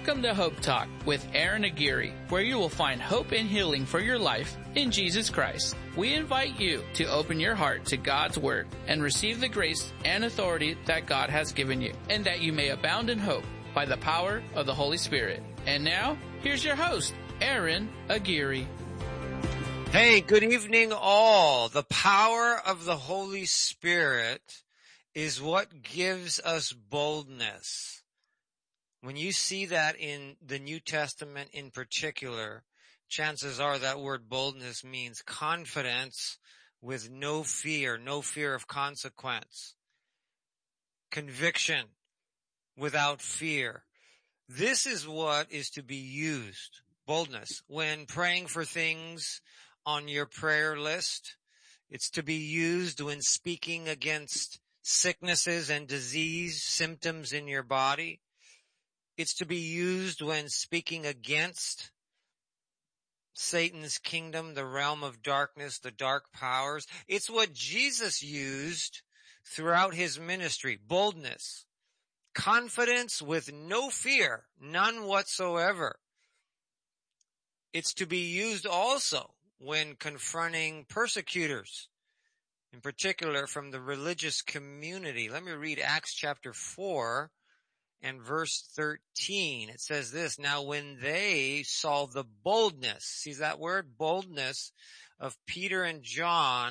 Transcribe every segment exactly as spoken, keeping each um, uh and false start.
Welcome to Hope Talk with Aaron Aguirre, where you will find hope and healing for your life in Jesus Christ. We invite you to open your heart to God's Word and receive the grace and authority that God has given you, and that you may abound in hope by the power of the Holy Spirit. And now, here's your host, Aaron Aguirre. Hey, good evening all. The power of the Holy Spirit is what gives us boldness. When you see that in the New Testament in particular, chances are that word boldness means confidence with no fear, no fear of consequence. Conviction without fear. This is what is to be used, boldness, when praying for things on your prayer list. It's to be used when speaking against sicknesses and disease symptoms in your body. It's to be used when speaking against Satan's kingdom, the realm of darkness, the dark powers. It's what Jesus used throughout his ministry. Boldness, confidence with no fear, none whatsoever. It's to be used also when confronting persecutors, in particular from the religious community. Let me read Acts chapter four. And verse thirteen, it says this, now when they saw the boldness, see that word, boldness of Peter and John,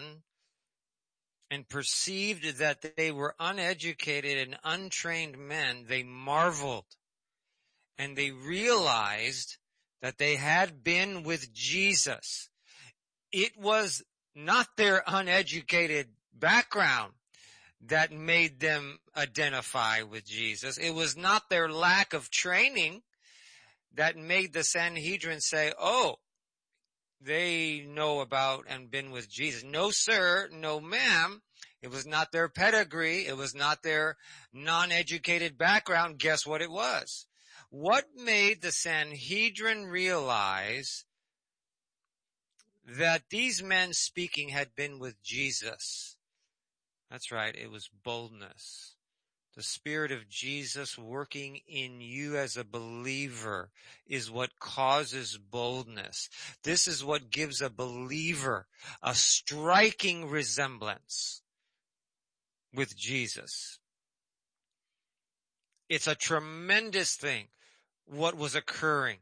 and perceived that they were uneducated and untrained men, they marveled. And they realized that they had been with Jesus. It was not their uneducated background that made them identify with Jesus. It was not their lack of training that made the Sanhedrin say, oh, they know about and been with Jesus. No, sir. No, ma'am. It was not their pedigree. It was not their non-educated background. Guess what it was? What made the Sanhedrin realize that these men speaking had been with Jesus? That's right, it was boldness. The Spirit of Jesus working in you as a believer is what causes boldness. This is what gives a believer a striking resemblance with Jesus. It's a tremendous thing what was occurring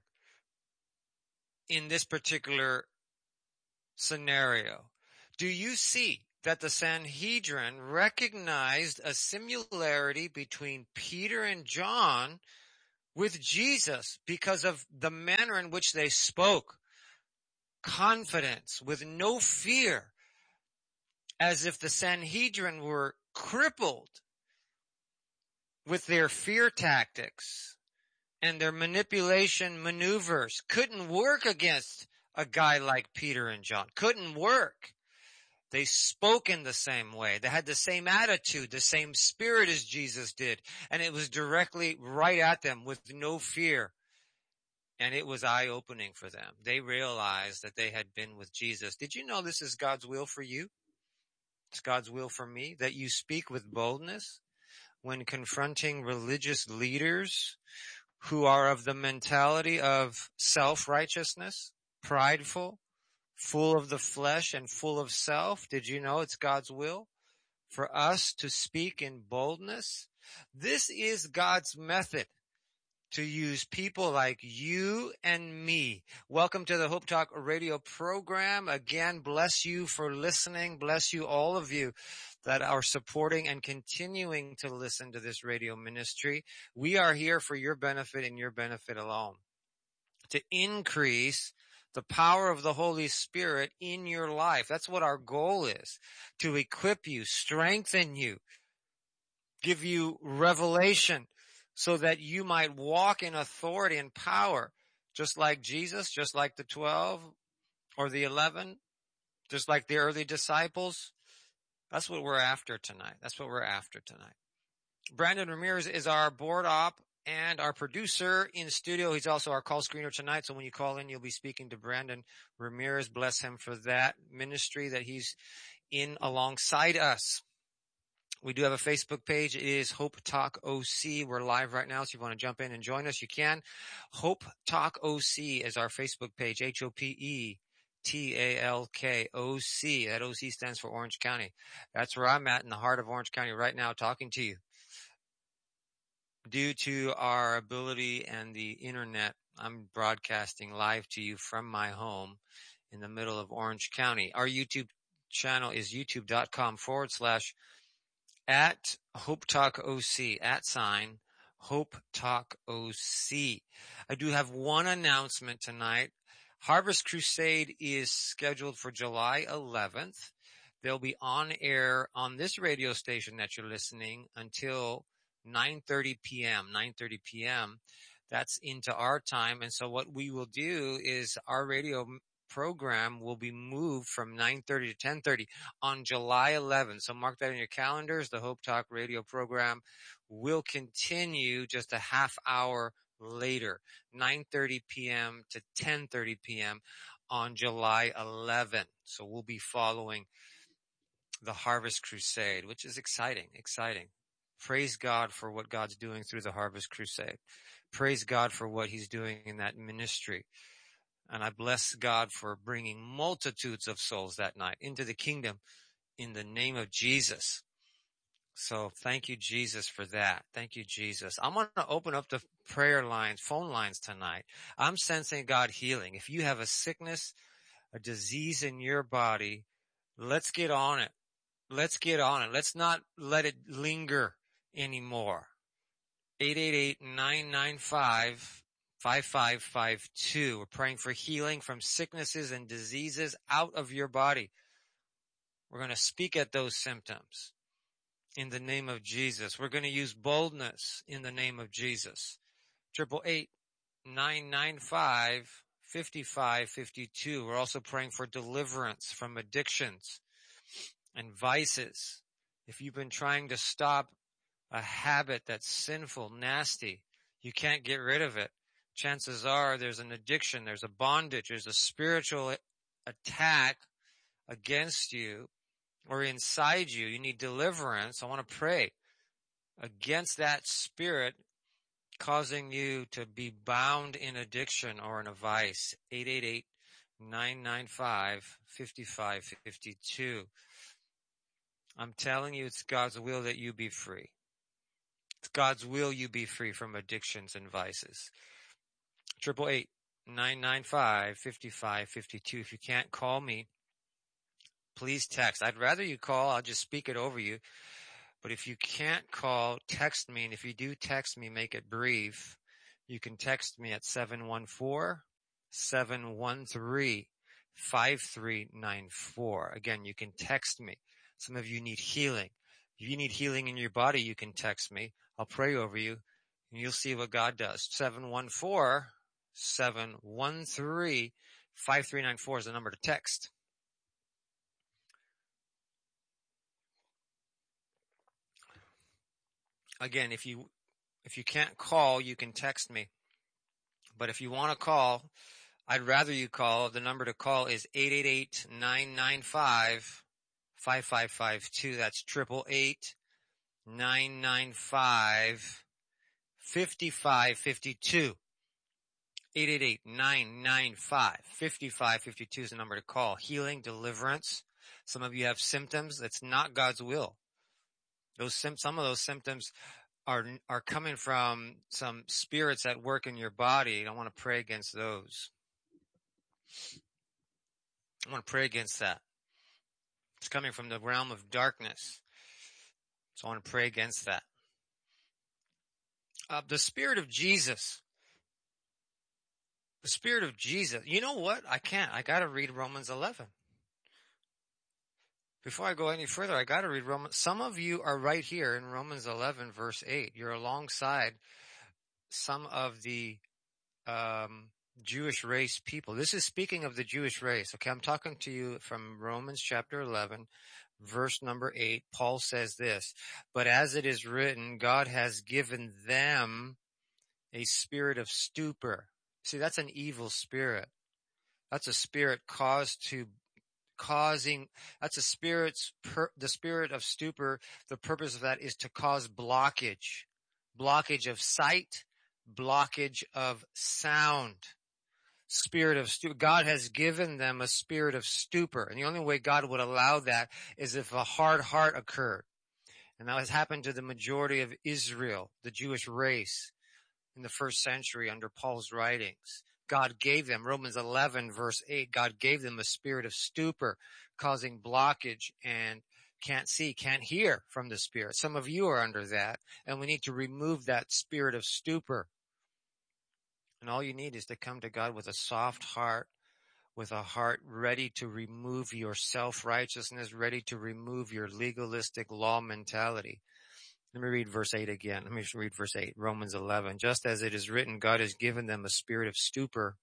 in this particular scenario. Do you see that the Sanhedrin recognized a similarity between Peter and John with Jesus because of the manner in which they spoke? Confidence, with no fear, as if the Sanhedrin were crippled with their fear tactics and their manipulation maneuvers. Couldn't work against a guy like Peter and John. Couldn't work. They spoke in the same way. They had the same attitude, the same spirit as Jesus did. And it was directly right at them with no fear. And it was eye-opening for them. They realized that they had been with Jesus. Did you know this is God's will for you? It's God's will for me, that you speak with boldness when confronting religious leaders who are of the mentality of self-righteousness, prideful, full of the flesh and full of self. Did you know it's God's will for us to speak in boldness? This is God's method to use people like you and me. Welcome to the Hope Talk radio program. Again, bless you for listening. Bless you, all of you that are supporting and continuing to listen to this radio ministry. We are here for your benefit and your benefit alone, to increase the power of the Holy Spirit in your life. That's what our goal is, to equip you, strengthen you, give you revelation so that you might walk in authority and power, just like Jesus, just like the twelve or the eleven, just like the early disciples. That's what we're after tonight. That's what we're after tonight. Brandon Ramirez is our board op and our producer in studio. He's also our call screener tonight. So when you call in, you'll be speaking to Brandon Ramirez. Bless him for that ministry that he's in alongside us. We do have a Facebook page. It is Hope Talk O C. We're live right now, so if you want to jump in and join us, you can. Hope Talk O C is our Facebook page, H O P E T A L K O C. That O C stands for Orange County. That's where I'm at in the heart of Orange County right now talking to you. Due to our ability and the internet, I'm broadcasting live to you from my home in the middle of Orange County. Our YouTube channel is youtube.com forward slash at Hope Talk O C, at sign Hope Talk O C. I do have one announcement tonight. Harvest Crusade is scheduled for July eleventh. They'll be on air on this radio station that you're listening until nine thirty p.m., nine thirty p.m. That's into our time. And so what we will do is our radio program will be moved from nine thirty to ten thirty on July eleventh. So mark that in your calendars. The Hope Talk radio program will continue just a half hour later, nine thirty p.m. to ten thirty p.m. on July eleventh. So we'll be following the Harvest Crusade, which is exciting, exciting. Praise God for what God's doing through the Harvest Crusade. Praise God for what he's doing in that ministry. And I bless God for bringing multitudes of souls that night into the kingdom in the name of Jesus. So thank you, Jesus, for that. Thank you, Jesus. I'm going to open up the prayer lines, phone lines tonight. I'm sensing God healing. If you have a sickness, a disease in your body, let's get on it. Let's get on it. Let's not let it linger anymore. eight eight eight, nine nine five, five five five two. We're praying for healing from sicknesses and diseases out of your body. We're going to speak at those symptoms in the name of Jesus. We're going to use boldness in the name of Jesus. Triple eight, nine nine five, five five five two. We're also praying for deliverance from addictions and vices. If you've been trying to stop a habit that's sinful, nasty, you can't get rid of it. Chances are there's an addiction, there's a bondage, there's a spiritual attack against you or inside you. You need deliverance. I want to pray against that spirit causing you to be bound in addiction or in a vice. eight eight eight, nine nine five, five five five two. I'm telling you, it's God's will that you be free. It's God's will you be free from addictions and vices. Triple eight, nine nine five, five five five two. If you can't call me, please text. I'd rather you call. I'll just speak it over you. But if you can't call, text me. And if you do text me, make it brief. You can text me at seven one four, seven one three, five three nine four. Again, you can text me. Some of you need healing. If you need healing in your body, you can text me. I'll pray over you, and you'll see what God does. seven one four, seven one three, five three nine four is the number to text. Again, if you if you can't call, you can text me. But if you want to call, I'd rather you call. The number to call is eight eight eight, nine nine five, five five five two. That's triple eight, nine nine five, five five five two. eight eight eight, nine nine five, five five five two is the number to call. Healing, deliverance. Some of you have symptoms. That's not God's will. Those sim- some of those symptoms are are coming from some spirits at work in your body. I want to pray against those. I want to pray against that. It's coming from the realm of darkness. So I want to pray against that. Uh, the Spirit of Jesus. The Spirit of Jesus. You know what? I can't. I got to read Romans eleven. Before I go any further, I got to read Romans. Some of you are right here in Romans eleven, verse eight. You're alongside some of the um, Jewish race people. This is speaking of the Jewish race. Okay, I'm talking to you from Romans chapter eleven, verse number eight. Paul says this, but as it is written, God has given them a spirit of stupor. See, that's an evil spirit. That's a spirit caused to causing, that's a spirit's, per, the spirit of stupor. The purpose of that is to cause blockage, blockage of sight, blockage of sound. Spirit of stupor. God has given them a spirit of stupor. And the only way God would allow that is if a hard heart occurred. And that has happened to the majority of Israel, the Jewish race, in the first century under Paul's writings. God gave them, Romans eleven verse eight, God gave them a spirit of stupor, causing blockage and can't see, can't hear from the Spirit. Some of you are under that, and we need to remove that spirit of stupor. And all you need is to come to God with a soft heart, with a heart ready to remove your self-righteousness, ready to remove your legalistic law mentality. Let me read verse eight again. Let me just read verse eight, Romans eleven. Just as it is written, God has given them a spirit of stupor,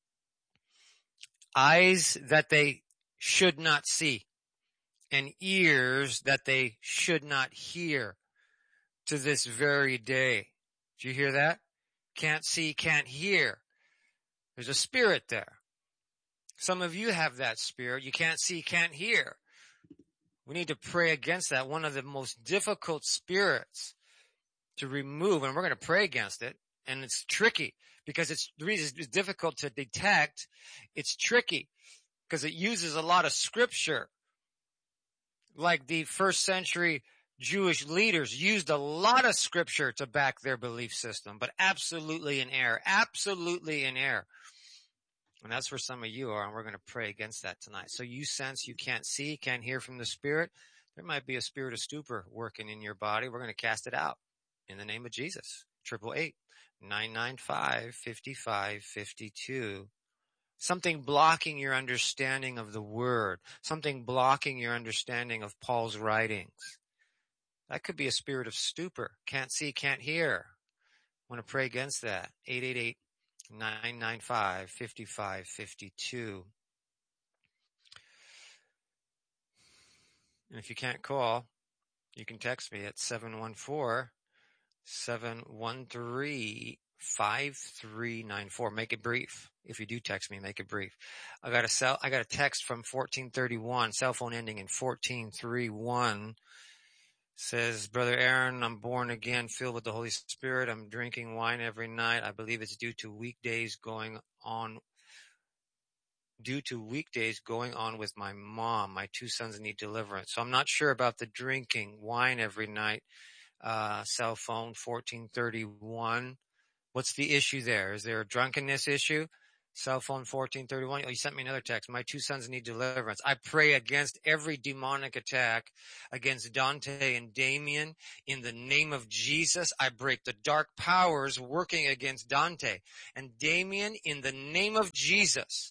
eyes that they should not see, and ears that they should not hear, to this very day. Do you hear that? Can't see, can't hear. There's a spirit there. Some of you have that spirit. You can't see, can't hear. We need to pray against that. One of the most difficult spirits to remove, and we're going to pray against it. And it's tricky because it's the reason it's difficult to detect. It's tricky because it uses a lot of scripture. Like the first century Jewish leaders used a lot of scripture to back their belief system, but absolutely in error, absolutely in error. And that's where some of you are, and we're going to pray against that tonight. So you sense you can't see, can't hear from the Spirit. There might be a spirit of stupor working in your body. We're going to cast it out in the name of Jesus. Triple eight, nine nine five, fifty-five fifty-two. Something blocking your understanding of the Word. Something blocking your understanding of Paul's writings. That could be a spirit of stupor. Can't see, can't hear. I want to pray against that. eight eight eight, nine nine five, fifty-five fifty-two. And if you can't call, you can text me at seven one four, seven one three, five three nine four. Make it brief. If you do text me, make it brief. I got a cell, I got a text from fourteen thirty-one, cell phone ending in fourteen thirty-one. Says, Brother Aaron, I'm born again, filled with the Holy Spirit. I'm drinking wine every night. I believe it's due to weekdays going on, due to weekdays going on with my mom. My two sons need deliverance. So I'm not sure about the drinking wine every night. Uh, cell phone fourteen thirty-one. What's the issue there? Is there a drunkenness issue? Cell phone fourteen thirty-one. Oh, you sent me another text. My two sons need deliverance. I pray against every demonic attack against Dante and Damien. In the name of Jesus, I break the dark powers working against Dante and Damien. In the name of Jesus,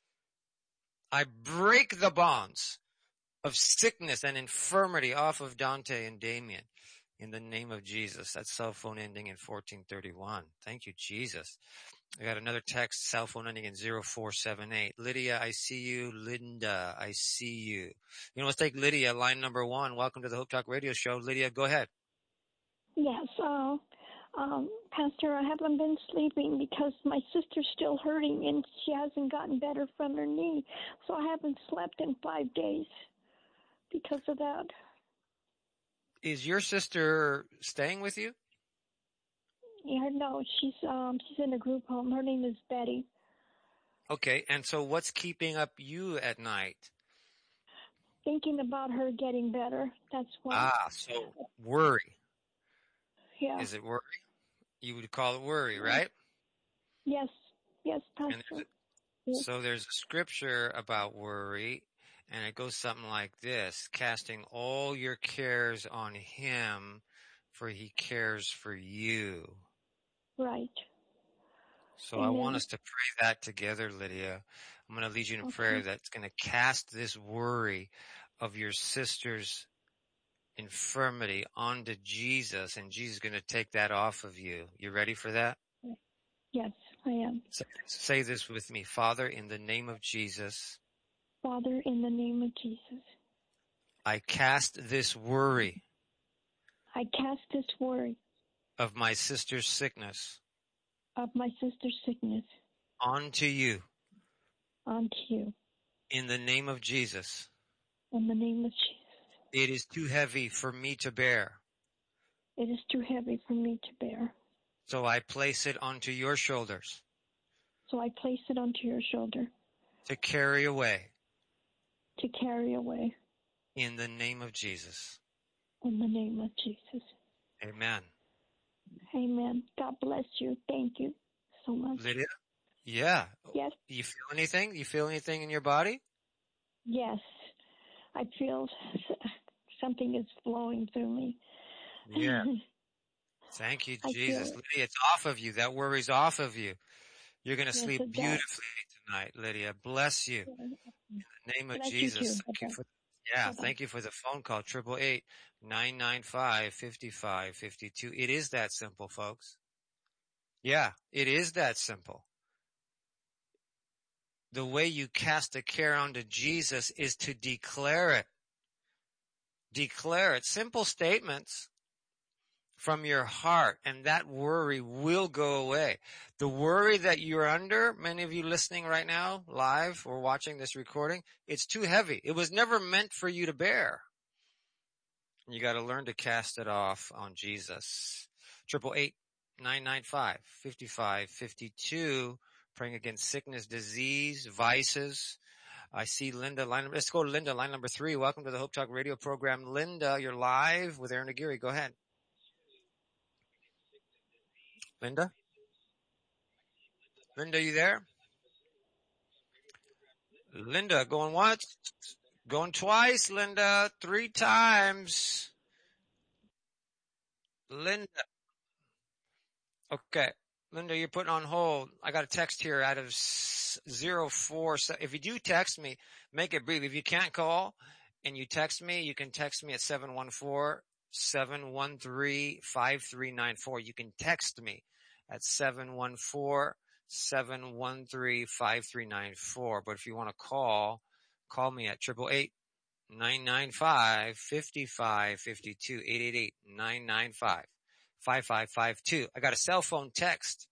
I break the bonds of sickness and infirmity off of Dante and Damien. In the name of Jesus. That's cell phone ending in fourteen thirty-one. Thank you, Jesus. I got another text, cell phone ending in zero four seven eight. Lydia, I see you. Linda, I see you. You know, let's take Lydia, line number one. Welcome to the Hope Talk Radio Show. Lydia, go ahead. Yes, uh, um, Pastor, I haven't been sleeping because my sister's still hurting and she hasn't gotten better from her knee. So I haven't slept in five days because of that. Is your sister staying with you? Yeah, no, she's um she's in a group home. Her name is Betty. Okay, and so what's keeping up you at night? Thinking about her getting better. That's why. Ah, so worry. Yeah. Is it worry? You would call it worry, right? Yes, yes, Pastor. And there's a, yes. So there's a scripture about worry, and it goes something like this: casting all your cares on Him, for He cares for you. Right. So Amen. I want us to pray that together, Lydia. I'm going to lead you in a Okay. prayer that's going to cast this worry of your sister's infirmity onto Jesus, and Jesus is going to take that off of you. You ready for that? Yes, I am. Say, say this with me. Father, in the name of Jesus, Father, in the name of Jesus, I cast this worry I cast this worry of my sister's sickness of my sister's sickness onto you. onto you. In the name of Jesus. In the name of Jesus. It is too heavy for me to bear. It is too heavy for me to bear. So I place it onto your shoulders. So I place it onto your shoulder. To carry away. To carry away. In the name of Jesus. In the name of Jesus. Amen. Amen. God bless you. Thank you so much. Lydia? Yeah. Yes. Do you feel anything? Do you feel anything in your body? Yes. I feel something is flowing through me. Yeah. Thank you, I Jesus. feel it. Lydia, it's off of you. That worry's off of you. You're going to Yes, sleep it does. beautifully tonight, Lydia. Bless you. In the name of Bless you Jesus. too. Thank you Bye-bye. for, yeah, Bye-bye. thank you for the phone call. Triple eight nine nine five fifty five fifty two. It is that simple, folks. Yeah, it is that simple. The way you cast the care onto Jesus is to declare it. Declare it. Simple statements from your heart, and that worry will go away. The worry that you're under, many of you listening right now, live or watching this recording, it's too heavy. It was never meant for you to bear. You got to learn to cast it off on Jesus. Triple eight nine nine five fifty five fifty two. Praying against sickness, disease, vices. I see Linda. Line, let's go to Linda, line number three. Welcome to the Hope Talk radio program. Linda, you're live with Aaron Aguirre. Go ahead. Linda? Linda, you there? Linda, going once? Going twice, Linda. Three times. Linda. Okay. Linda, you're putting on hold. I got a text here out of zero four. If you do text me, make it brief. If you can't call and you text me, you can text me at seven one four, seven one three, five three nine four. You can text me at seven one four, seven one three, five three nine four. But if you want to call, call me at eight eight eight, nine nine five, five five five two, eight eight eight, nine nine five, five five five two. I got a cell phone text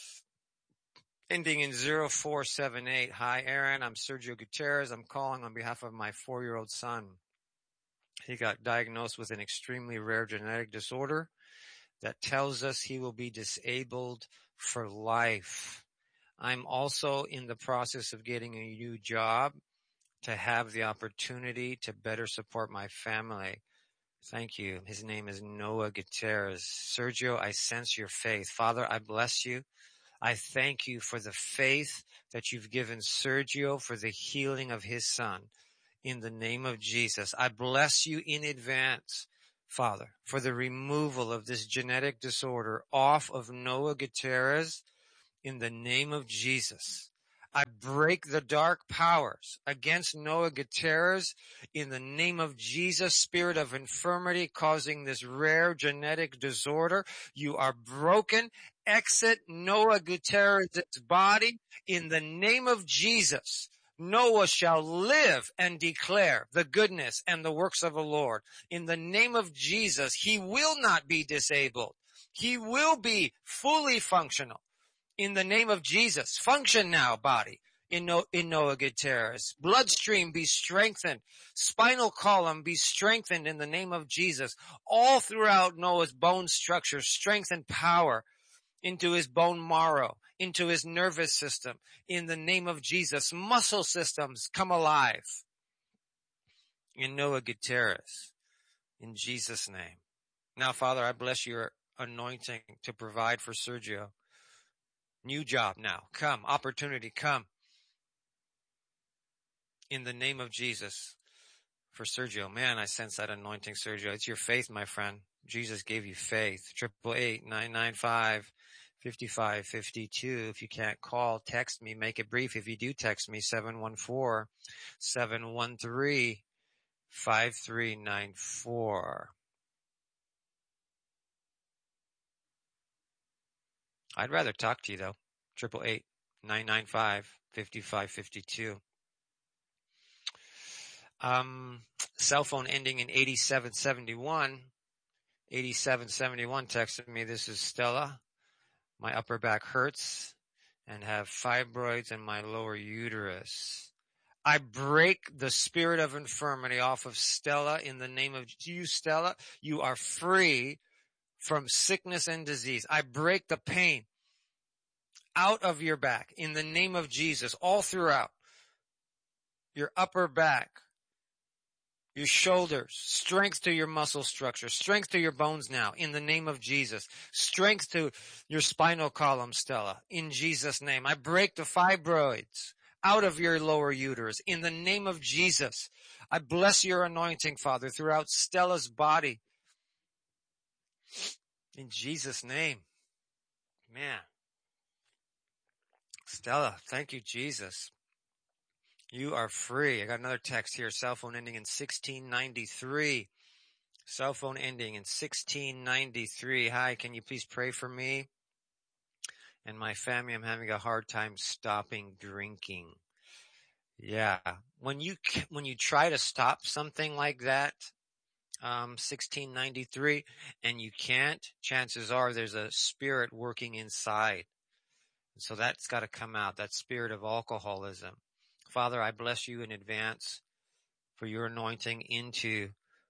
ending in zero four seven eight. Hi, Aaron. I'm Sergio Gutierrez. I'm calling on behalf of my four-year-old son. He got diagnosed with an extremely rare genetic disorder that tells us he will be disabled for life. I'm also in the process of getting a new job to have the opportunity to better support my family. Thank you. His name is Noah Gutierrez. Sergio, I sense your faith. Father, I bless you. I thank you for the faith that you've given Sergio for the healing of his son. In the name of Jesus, I bless you in advance, Father, for the removal of this genetic disorder off of Noah Gutierrez. In the name of Jesus, I break the dark powers against Noah Gutierrez in the name of Jesus. Spirit of infirmity causing this rare genetic disorder, you are broken. Exit Noah Gutierrez's body in the name of Jesus. Noah shall live and declare the goodness and the works of the Lord. In the name of Jesus, he will not be disabled. He will be fully functional. In the name of Jesus, function now, body, in, no, in Noah Gutierrez. Bloodstream be strengthened. Spinal column be strengthened in the name of Jesus. All throughout Noah's bone structure, strength and power into his bone marrow, into his nervous system. In the name of Jesus, muscle systems come alive. In Noah Gutierrez, in Jesus' name. Now, Father, I bless your anointing to provide for Sergio. New job now. Come. Opportunity. Come. In the name of Jesus. For Sergio. Man, I sense that anointing, Sergio. It's your faith, my friend. Jesus gave you faith. Triple eight, nine nine five, five five five two. If you can't call, text me. Make it brief. If you do text me, seven one four, seven one three, five three nine four. I'd rather talk to you though. Triple eight nine nine five fifty five fifty two. Um, cell phone ending in eighty-seven seventy-one. eighty-seven seventy-one texted me. This is Stella. My upper back hurts and have fibroids in my lower uterus. I break the spirit of infirmity off of Stella in the name of you, Stella. You are free from sickness and disease. I break the pain out of your back in the name of Jesus, all throughout your upper back, your shoulders, strength to your muscle structure, strength to your bones now in the name of Jesus, strength to your spinal column, Stella, in Jesus' name. I break the fibroids out of your lower uterus in the name of Jesus. I bless your anointing, Father, throughout Stella's body. In Jesus' name. Man. Stella, thank you, Jesus. You are free. I got another text here, cell phone ending in sixteen ninety-three. Cell phone ending in sixteen ninety-three. Hi, can you please pray for me and my family? I'm having a hard time stopping drinking. Yeah. When you, when you try to stop something like that, um, sixteen ninety-three, and you can't, chances are there's a spirit working inside. So that's got to come out, that spirit of alcoholism. Father, I bless you in advance for your anointing into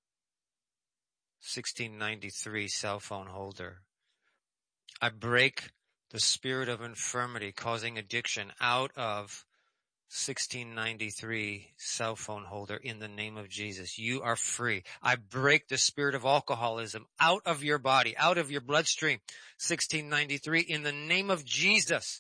sixteen ninety-three cell phone holder. I break the spirit of infirmity causing addiction out of sixteen ninety-three cell phone holder in the name of Jesus. You are free. I break the spirit of alcoholism out of your body, out of your bloodstream, sixteen ninety-three in the name of Jesus.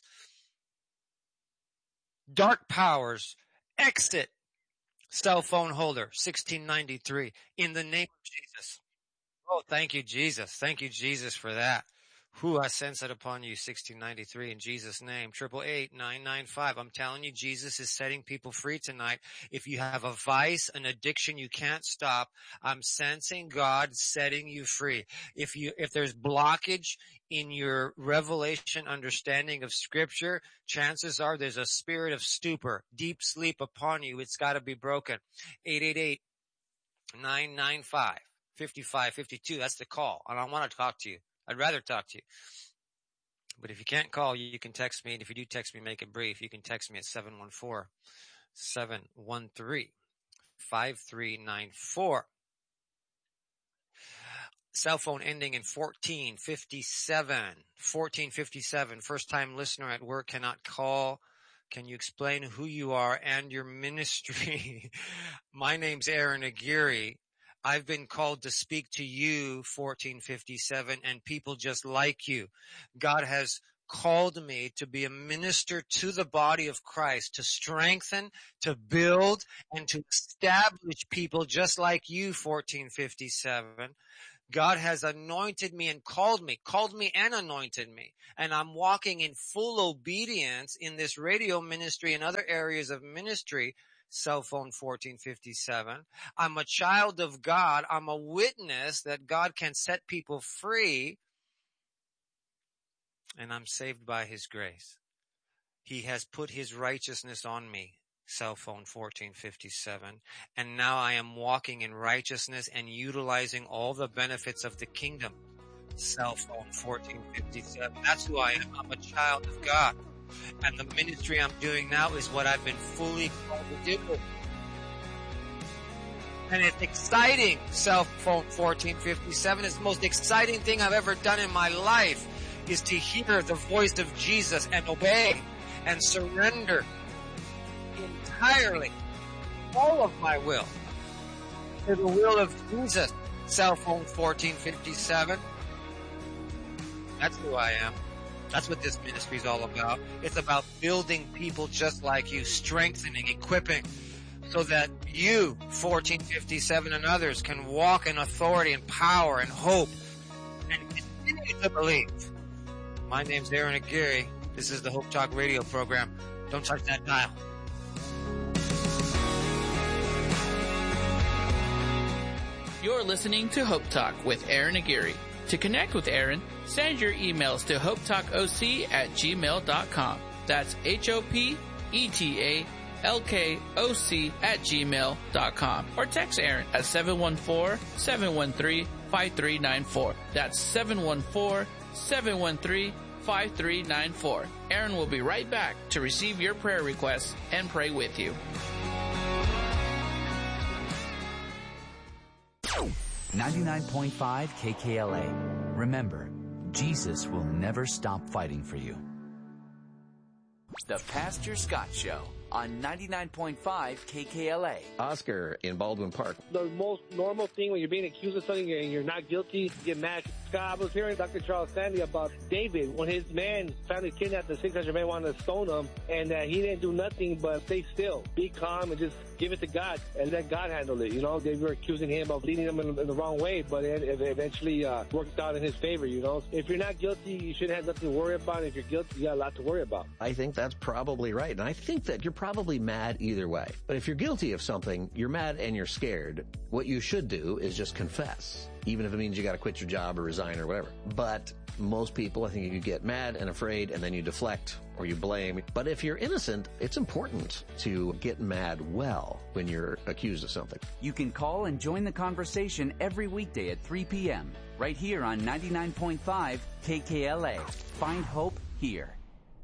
Dark powers, exit cell phone holder, sixteen ninety-three, in the name of Jesus. Oh, thank you, Jesus. Thank you, Jesus, for that. Who I sense it upon you, sixteen ninety-three, in Jesus' name. Triple eight nine nine five. I'm telling you, Jesus is setting people free tonight. If you have a vice, an addiction you can't stop, I'm sensing God setting you free. If you, if there's blockage in your revelation understanding of Scripture, chances are there's a spirit of stupor, deep sleep upon you. It's got to be broken. eight eight eight nine nine five five five five two. That's the call. And I want to talk to you. I'd rather talk to you. But if you can't call, you can text me. And if you do text me, make it brief. You can text me at seven one four, seven one three, five three nine four. Cell phone ending in fourteen fifty-seven. fourteen fifty-seven. First time listener at work cannot call. Can you explain who you are and your ministry? My name's Aaron Aguirre. I've been called to speak to you, fourteen fifty-seven, and people just like you. God has called me to be a minister to the body of Christ, to strengthen, to build, and to establish people just like you, fourteen fifty-seven. God has anointed me and called me, called me and anointed me. And I'm walking in full obedience in this radio ministry and other areas of ministry. Cell phone fourteen fifty-seven. I'm a child of God. I'm a witness that God can set people free. And I'm saved by His grace. He has put His righteousness on me. Cell phone fourteen fifty-seven. And now I am walking in righteousness and utilizing all the benefits of the kingdom. Cell phone fourteen fifty-seven. That's who I am. I'm a child of God. And the ministry I'm doing now is what I've been fully called to do. And it's exciting. Cell phone fourteen fifty-seven is the most exciting thing I've ever done in my life, is to hear the voice of Jesus and obey and surrender entirely all of my will to the will of Jesus. Cell phone fourteen fifty-seven. That's who I am. That's what this ministry is all about. It's about building people just like you, strengthening, equipping, so that you, fourteen fifty-seven, and others can walk in authority and power and hope and continue to believe. My name's Aaron Aguirre. This is the Hope Talk radio program. Don't touch that dial. You're listening to Hope Talk with Aaron Aguirre. To connect with Aaron, send your emails to hopetalkoc at gmail dot com. That's H O P E T A L K O C at gmail dot com. Or text Aaron at seven one four, seven one three, five three nine four. That's seven one four, seven one three, five three nine four. Aaron will be right back to receive your prayer requests and pray with you. ninety-nine point five K K L A. Remember, Jesus will never stop fighting for you. The Pastor Scott Show on ninety-nine point five K K L A. Oscar in Baldwin Park. The most normal thing when you're being accused of something and you're not guilty, you get mad. Scott, I was hearing Doctor Charles Stanley about David. When his man finally kidnapped the six hundred men, wanted to stone him, and uh, he didn't do nothing but stay still, be calm, and just give it to God, and let God handle it. You know, they were accusing him of leading them in, in the wrong way, but it, it eventually uh, worked out in his favor, you know. If you're not guilty, you shouldn't have nothing to worry about. If you're guilty, you got a lot to worry about. I think that's probably right, and I think that you're probably mad either way. But if you're guilty of something, you're mad and you're scared, what you should do is just confess, even if it means you got to quit your job or resign or whatever. But most people, I think you get mad and afraid and then you deflect or you blame. But if you're innocent, it's important to get mad well when you're accused of something. You can call and join the conversation every weekday at three p.m. right here on ninety-nine point five K K L A. Find hope here.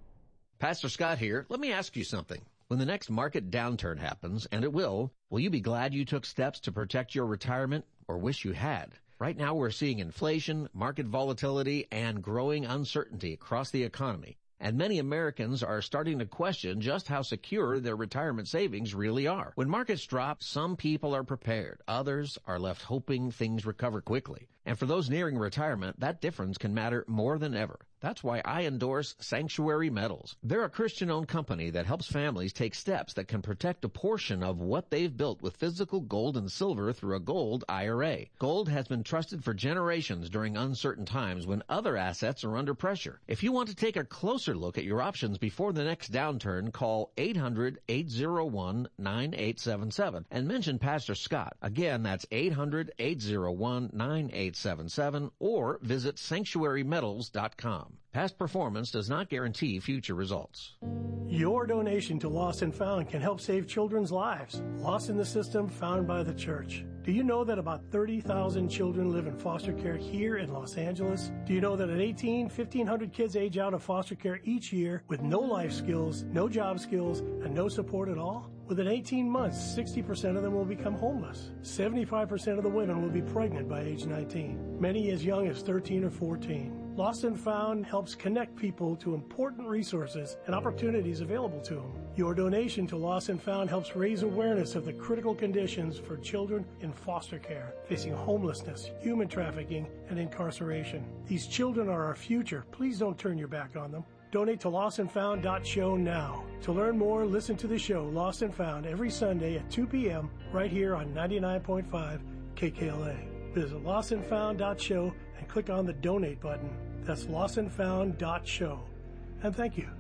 Pastor Scott here. Let me ask you something. When the next market downturn happens, and it will, will you be glad you took steps to protect your retirement or wish you had? Right now we're seeing inflation, market volatility, and growing uncertainty across the economy. And many Americans are starting to question just how secure their retirement savings really are. When markets drop, some people are prepared. Others are left hoping things recover quickly. And for those nearing retirement, that difference can matter more than ever. That's why I endorse Sanctuary Metals. They're a Christian-owned company that helps families take steps that can protect a portion of what they've built with physical gold and silver through a gold I R A. Gold has been trusted for generations during uncertain times when other assets are under pressure. If you want to take a closer look at your options before the next downturn, call eight hundred, eight oh one, nine eight seven seven and mention Pastor Scott. Again, that's eight hundred, eight oh one, nine eight seven seven or visit sanctuary metals dot com. Past performance does not guarantee future results. Your donation to Lost and Found can help save children's lives, lost in the system, found by the church. Do you know that about thirty thousand children live in foster care here in Los Angeles? Do you know that at eighteen, fifteen hundred kids age out of foster care each year with no life skills, no job skills, and no support at all? Within eighteen months, sixty percent of them will become homeless. seventy-five percent of the women will be pregnant by age nineteen, many as young as thirteen or fourteen. Lost and Found helps connect people to important resources and opportunities available to them. Your donation to Lost and Found helps raise awareness of the critical conditions for children in foster care, facing homelessness, human trafficking, and incarceration. These children are our future. Please don't turn your back on them. Donate to lost and found dot show now. To learn more, listen to the show Lost and Found every Sunday at two p.m. right here on ninety-nine point five K K L A. Visit lost and found dot show and click on the donate button. That's lost and found dot show. And thank you.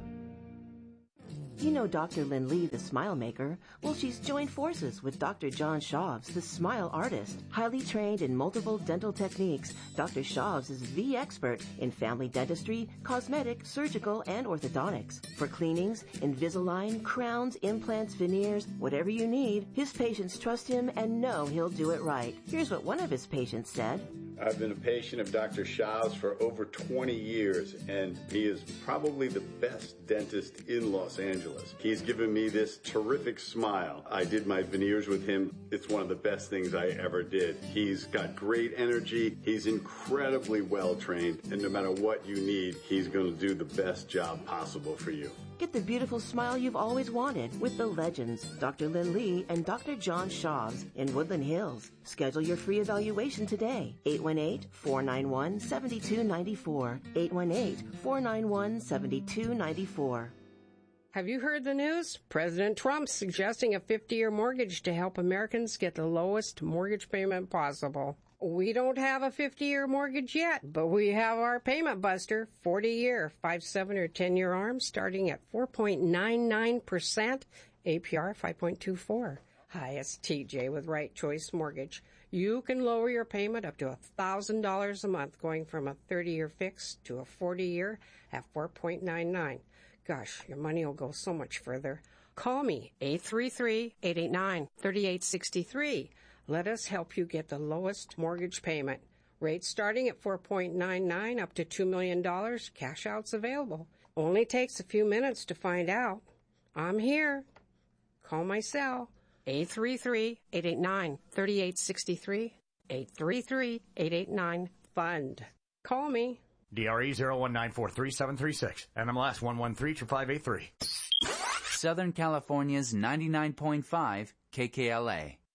You know Doctor Lynn Lee, the Smile Maker? Well, she's joined forces with Doctor John Shavs, the Smile Artist. Highly trained in multiple dental techniques, Doctor Shavs is the expert in family dentistry, cosmetic, surgical, and orthodontics. For cleanings, Invisalign, crowns, implants, veneers, whatever you need, his patients trust him and know he'll do it right. Here's what one of his patients said. I've been a patient of Doctor Shavs for over twenty years, and he is probably the best dentist in Los Angeles. He's given me this terrific smile. I did my veneers with him. It's one of the best things I ever did. He's got great energy. He's incredibly well trained, and no matter what you need, he's going to do the best job possible for you. Get the beautiful smile you've always wanted with the legends, Doctor Lynn Lee and Doctor John Shavs in Woodland Hills. Schedule your free evaluation today. eight one eight, four nine one, seven two nine four. eight one eight, four nine one, seven two nine four. Have you heard the news? President Trump's suggesting a fifty-year mortgage to help Americans get the lowest mortgage payment possible. We don't have a fifty-year mortgage yet, but we have our payment buster, forty-year, five, seven, or ten-year arms starting at four point nine nine percent, A P R five point two four. Hi, it's T J with Right Choice Mortgage. You can lower your payment up to one thousand dollars a month going from a thirty-year fix to a forty-year at four point nine nine. Gosh, your money will go so much further. Call me, eight three three, eight eight nine, three eight six three. Let us help you get the lowest mortgage payment. Rates starting at four point nine nine up to two million dollars. Cash outs available. Only takes a few minutes to find out. I'm here. Call my cell, eight three three, eight eight nine, three eight six three. eight three three, eight eight nine, FUND. Call me. D R E zero one nine four three seven three six. N M L S one one three five five eight three. Southern California's ninety-nine point five K K L A.